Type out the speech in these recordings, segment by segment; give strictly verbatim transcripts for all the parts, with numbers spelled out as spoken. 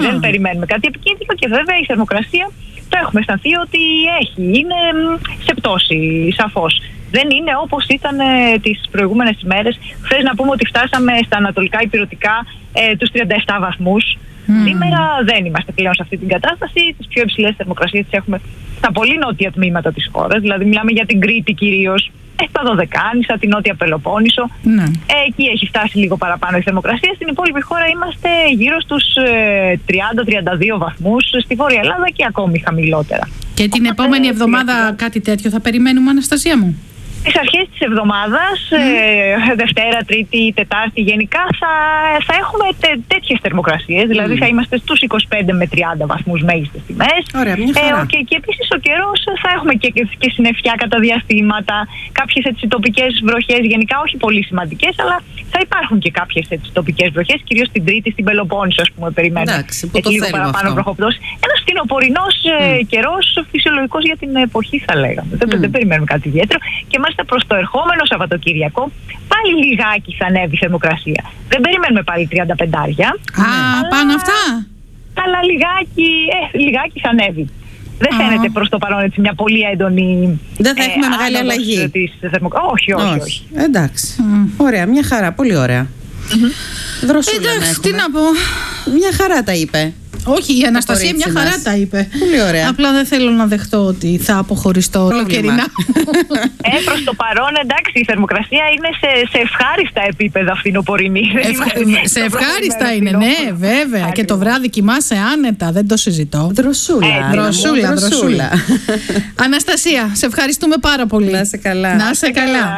Δεν περιμένουμε κάτι επικίνδυνο και βέβαια η θερμοκρασία το έχουμε αισθανθεί ότι έχει. Είναι σε πτώση, σαφώς. Δεν είναι όπως ήταν ε, τις προηγούμενες ημέρες. Χθες να πούμε ότι φτάσαμε στα ανατολικά ηπειρωτικά ε, τους τριάντα επτά βαθμούς. Mm. Σήμερα δεν είμαστε πλέον σε αυτή την κατάσταση. Τις πιο υψηλές θερμοκρασίες τις έχουμε στα πολύ νότια τμήματα της χώρας. Δηλαδή μιλάμε για την Κρήτη κυρίως, ε, τα Δωδεκάνησα, την Νότια Πελοπόννησο. Mm. Ε, εκεί έχει φτάσει λίγο παραπάνω η θερμοκρασία. Στην υπόλοιπη χώρα είμαστε γύρω στους ε, τριάντα με τριάντα δύο βαθμούς. Στη Βόρεια Ελλάδα και ακόμη χαμηλότερα. Και την Οπότε, επόμενη εβδομάδα ε, κάτι τέτοιο θα περιμένουμε, Αναστασία μου? Στις αρχές της εβδομάδας, mm. ε, Δευτέρα, Τρίτη, Τετάρτη γενικά θα, θα έχουμε τε, τέτοιες θερμοκρασίες, mm. δηλαδή θα είμαστε στους είκοσι πέντε με τριάντα βαθμούς μέγιστες τιμές. Ωραία, μια χαρά. Ε, και, και επίσης ο καιρός θα έχουμε και, και, και συννεφιά κατά διαστήματα, κάποιες έτσι τοπικές βροχές, γενικά όχι πολύ σημαντικές, αλλά θα υπάρχουν και κάποιες έτσι τοπικές βροχές, κυρίως στην Τρίτη, στην Πελοπόννησο, ας πούμε, περιμένουμε. Εντάξει, που το λίγο παραπάνω βροχοπτώση. Ένας φθινοπορεινός mm. ε, καιρός, φυσιολογικός για την εποχή, θα λέγαμε. Mm. Δεν, δεν περιμένουμε κάτι ιδιαίτερο. Και μάλιστα προς το ερχόμενο Σαββατοκύριακο πάλι λιγάκι θα ανέβει η θερμοκρασία. Δεν περιμένουμε πάλι τριάντα πέντε. Α, αλλά, πάνω αυτά. Αλλά λιγάκι, ε, λιγάκι θα ανέβει. Δεν φαίνεται προς το παρόν έτσι μια πολύ έντονη. Δεν θα έχουμε ε, μεγάλη αλλαγή. Της θερμοκ... όχι, όχι, όχι, όχι. Εντάξει. Mm. Ωραία, μια χαρά, πολύ ωραία. Mm-hmm. Δροσούλα. Εντάξει, τι να πω. Μια χαρά τα είπε. Όχι, η Αναστασία μια χαρά μας τα είπε. Πολύ ωραία. Απλά δεν θέλω να δεχτώ ότι θα αποχωριστώ ολοκαιρινά. Ε, προς το παρόν, εντάξει, η θερμοκρασία είναι σε, σε ευχάριστα επίπεδα φθινοπορεινή. Ε, σε ευχάριστα είναι, ναι, βέβαια. Και το βράδυ κοιμάσαι άνετα, δεν το συζητώ. Δροσούλα. Ε, δροσούλα, δροσούλα. Αναστασία, σε ευχαριστούμε πάρα πολύ. Να είσαι καλά. Να είσαι καλά.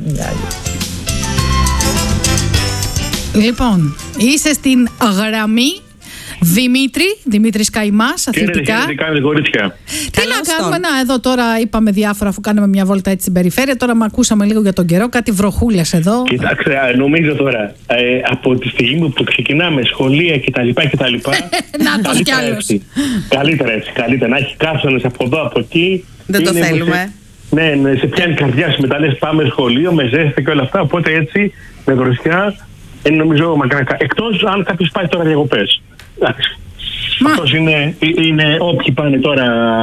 Λοιπόν, είσαι στην γραμμή. Δημήτρη, Δημήτρης Καϊμάς, αθλητικά. Τι κάνετε, κορίτσια? Τι να κάνουμε, να, εδώ τώρα είπαμε διάφορα αφού κάναμε μια βόλτα έτσι στην περιφέρεια. Τώρα με ακούσαμε λίγο για τον καιρό, κάτι βροχούλες εδώ. Κοιτάξτε, νομίζω τώρα ε, από τη στιγμή που ξεκινάμε σχολεία κτλ. κτλ να το κι άλλος. Καλύτερα έτσι, καλύτερα. Να έχει καύσονες από εδώ, από εκεί. Δεν το θέλουμε. Σε, ναι, ναι, σε πιάνει καρδιά σου μετά, λες πάμε σχολείο με ζέστη και όλα αυτά. Οπότε έτσι με δροσιά είναι νομίζω μακριά. Εκτός αν κάποιος πάει τώρα διακοπές. Αυτός είναι, είναι όποιοι πάνε τώρα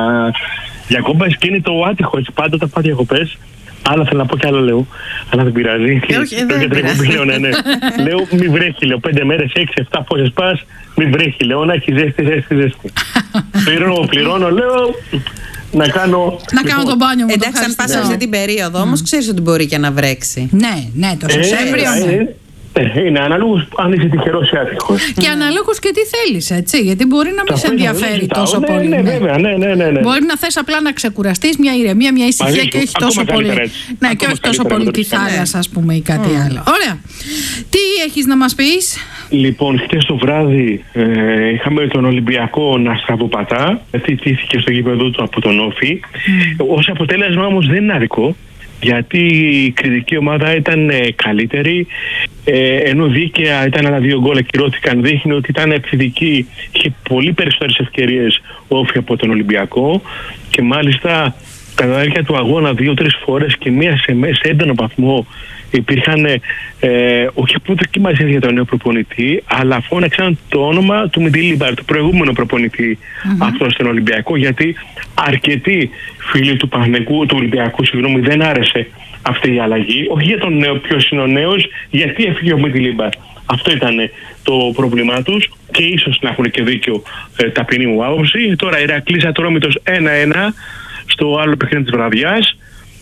διακοπές και είναι το άτυχο έτσι, πάντα τα πάνε διακοπές. Άλλα θέλω να πω και άλλο λέω, αλλά δεν πειράζει. Ε, όχι, δεν πειράζει. Λέω, ναι, ναι. Λέω μη βρέχει, λέω πέντε μέρες, έξι, εφτά πόσες πας, μη βρέχει, λέω να έχει ζέστη, ζέστη, ζέστη. Πληρώνω, πληρώνω, λέω να κάνω... Να κάνω τον μπάνιο μου. Εντάξει, αν πας αυτή την περίοδο όμως ξέρεις ότι μπορεί και να βρέξει. Ναι, ναι, το Σεπτέμβριο. Είναι αναλόγως αν είσαι τυχερός ή άτυχος. Και αναλόγως και τι θέλεις, έτσι. Γιατί μπορεί να μην σε ενδιαφέρει τόσο ναι, πολύ. Ναι, ναι, βέβαια, ναι, ναι, ναι. Μπορεί να θες απλά να ξεκουραστείς, μια ηρεμία, μια ησυχία και όχι τόσο πολύ. Ναι, και όχι τόσο πολύ τη θάλασσα, ας πούμε, ή κάτι mm. άλλο. Ωραία. Τι έχεις να μας πεις? Λοιπόν, χτες το βράδυ ε, είχαμε τον Ολυμπιακό να στραβοπατά. Θητήθηκε στο γήπεδο του από τον Όφη. Mm. Ως αποτέλεσμα όμως δεν είναι άδικο. Γιατί η κριτική ομάδα ήταν ε, καλύτερη, ε, ενώ δίκαια ήταν ένα δύο γκολ ακυρώθηκαν. Δείχνει ότι ήταν επιθετική, είχε πολύ περισσότερες ευκαιρίες Όφη από τον Ολυμπιακό και μάλιστα κατά τη διάρκεια του αγώνα δύο-τρεις φορές και μία σε, σε έντονο βαθμό υπήρχαν ε, όχι που δοκιμασίες για τον νέο προπονητή, αλλά φώναξαν το όνομα του Μιντιλίμπαρ, του προηγούμενου προπονητή mm-hmm. αυτό στον Ολυμπιακό, γιατί αρκετοί φίλοι του, Πανεγού, του Ολυμπιακού συγγνώμη, δεν άρεσε αυτή η αλλαγή. Όχι για τον νέο, ποιος είναι ο νέος, γιατί έφυγε ο Μιντιλίμπαρ. Αυτό ήταν το πρόβλημά τους και ίσως να έχουν και δίκιο ε, ταπεινή μου άποψη. Τώρα η Ηρακλής Ατρόμητος ένα ένα στο άλλο παιχνίδι της βραδιάς.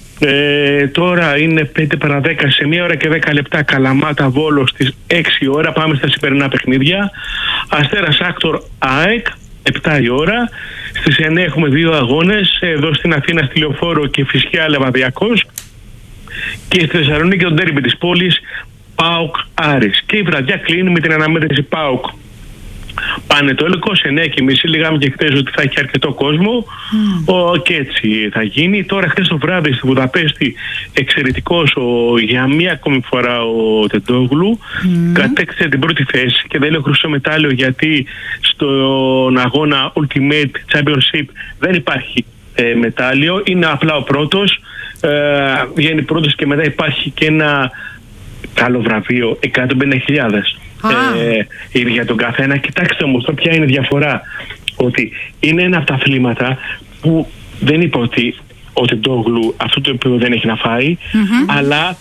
Ε, τώρα είναι πέντε παρά δέκα, σε μία ώρα και δέκα λεπτά Καλαμάτα Βόλος στις έξι ώρα. Πάμε στα σημερινά παιχνίδια. Αστέρας Άκτορ ΑΕΚ επτά η ώρα. Στις εννιά έχουμε δύο αγώνες, εδώ στην Αθήνα στη Λεωφόρο και Φυσιά Λεβαδιακός, και στη Θεσσαλονίκη το ντέρμπι της πόλης ΠΑΟΚ Άρης. Και η βραδιά κλείνει με την αναμέτρηση ΠΑΟΚ Πανετόλικο σε εννιά και μισή. Λέγαμε και χθες ότι θα έχει αρκετό κόσμο. Mm. Ο, και έτσι θα γίνει. Τώρα χθες το βράδυ στη Βουδαπέστη εξαιρετικός ο, για μία ακόμη φορά ο Τεντόγλου. Mm. Κατέκτησε την πρώτη θέση και δεν λέω χρυσό μετάλλιο γιατί στον αγώνα Ultimate Championship δεν υπάρχει ε, μετάλλιο. Είναι απλά ο πρώτος. Ε, βγαίνει πρώτος και μετά υπάρχει και ένα καλό βραβείο εκατόν πενήντα χιλιάδες. ε, για τον καθένα. Κοιτάξτε όμως ποια είναι η διαφορά. Ότι είναι ένα από τα αθλήματα που δεν είπα ότι ο Τεντόγλου αυτό το επίπεδο δεν έχει να φάει, mm-hmm. αλλά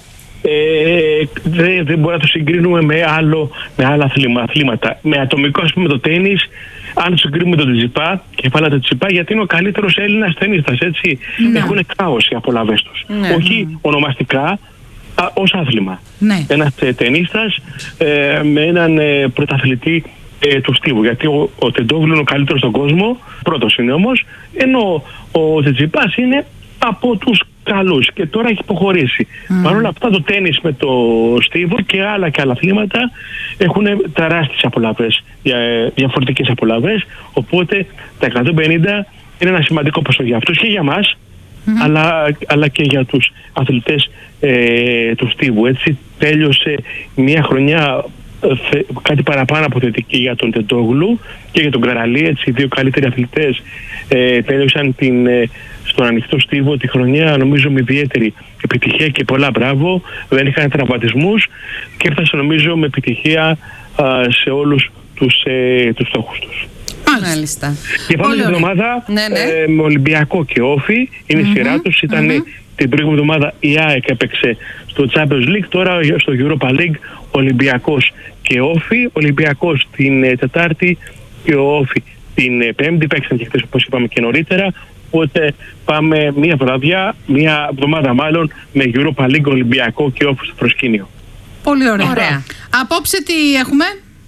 ε, δεν, δεν μπορεί να το συγκρίνουμε με, άλλο, με άλλα αθλήματα. Με ατομικό, ας πούμε, το τένις, αν το συγκρίνουμε τον Τσιτσιπά, κεφάλαια του Τσιτσιπά, γιατί είναι ο καλύτερος Έλληνας τένιστας, έτσι. Mm-hmm. Έχουν κάος οι απολαύες τους. Mm-hmm. Όχι ονομαστικά, α, ως άθλημα. Mm-hmm. Ένας τενίστας ε, με έναν ε, πρωταθλητή ε, του στίβου. Γιατί ο, ο Τεντόγλου είναι ο καλύτερος στον κόσμο, πρώτος είναι όμως, ενώ ο Τσιτσιπάς είναι από τους καλούς και τώρα έχει υποχωρήσει. Mm. Παρ' όλα αυτά το τένις με το στίβο και άλλα και άλλα αθλήματα έχουν τεράστιες απολαύες, διαφορετικές απολαύες, οπότε τα εκατόν πενήντα είναι ένα σημαντικό ποσό για αυτούς και για μας, mm. αλλά, αλλά και για τους αθλητές ε, του στίβου. Έτσι τέλειωσε μια χρονιά ε, κάτι παραπάνω από θετική για τον Τεντόγλου και για τον Καραλή, έτσι οι δύο καλύτεροι αθλητές ε, τέλειωσαν την ε, στον ανοιχτό στίβο τη χρονιά, νομίζω, με ιδιαίτερη επιτυχία και πολλά μπράβο. Δεν είχαν τραυματισμούς και έφτασαν, νομίζω, με επιτυχία α, σε όλους τους, ε, τους στόχους τους. Μάλιστα. Και πάμε την εβδομάδα ναι, ναι. ε, με Ολυμπιακό και Όφη. Είναι mm-hmm. η σειρά τους. Ήταν mm-hmm. την προηγούμενη εβδομάδα η ΑΕΚ έπαιξε στο Champions League. Τώρα στο Europa League Ολυμπιακός και Όφη. Ολυμπιακός την ε, Τετάρτη και ο Όφη την ε, Πέμπτη. Παίξαν και χθες, όπως είπαμε και νωρίτερα. Οπότε πάμε μία βραδιά, μία εβδομάδα μάλλον, με Europa League, Ολυμπιακό και Όφη στο προσκήνιο. Πολύ ωραία. ωραία. Απόψε τι έχουμε?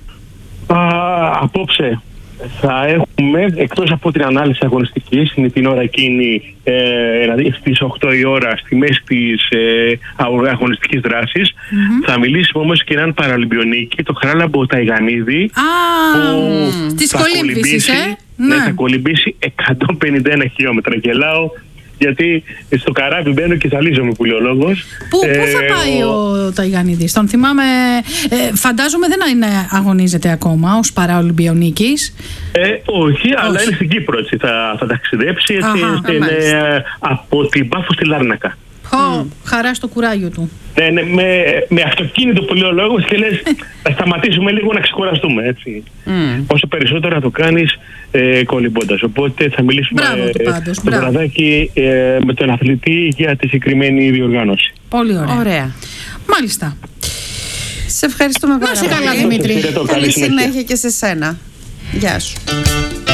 Α, απόψε θα έχουμε, εκτός από την ανάλυση αγωνιστικής, είναι την ώρα εκείνη, ε, δηλαδή στις οκτώ η ώρα, στη μέση της ε, αγωνιστικής δράσης, mm-hmm. θα μιλήσουμε όμως και έναν παραολυμπιονίκη, το Χαράλαμπο Ταϊγανίδη, ah, που της θα κολύμβησης, ε? Ναι, θα κολυμπήσει εκατόν πενήντα ένα χιλιόμετρα. Γελάω γιατί στο καράβι μπαίνω και ζαλίζομαι, που λέει ο λόγος. Πού, ε, πού θα πάει ο, ο Ταϊγανίδης? Τον θυμάμαι, ε, φαντάζομαι δεν είναι, αγωνίζεται ακόμα ως παραολυμπιονίκης. Ε, όχι, αλλά είναι στην Κύπρο, έτσι, θα, θα ταξιδέψει, έτσι. Αχα, στην, ε, από την Πάφο στη Λάρνακα. Χω, mm. χαρά στο κουράγιο του. Ναι, ναι, με, με αυτοκίνητο που λέει ο λόγος και λες θα σταματήσουμε λίγο να ξεκουραστούμε, έτσι. Mm. Όσο περισσότερο να το κάνεις ε, κολυμπώντας. Οπότε θα μιλήσουμε ε, το βραδάκι ε, με τον αθλητή για τη συγκεκριμένη διοργάνωση. Πολύ ωραία. ωραία. Μάλιστα. Σε ευχαριστούμε πάρα πολύ. Να είσαι καλά, Δημήτρη. Καλή συνέχεια και σε σένα. Γεια σου.